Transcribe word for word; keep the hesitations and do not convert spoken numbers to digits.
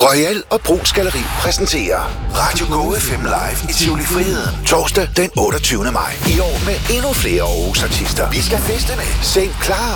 Royal og Brugs Galleri præsenterer Radio Go F M Live i Tivoli Friheden. Torsdag den otteogtyvende maj. I år med endnu flere Aarhus artister. Vi skal feste med Saint Clara,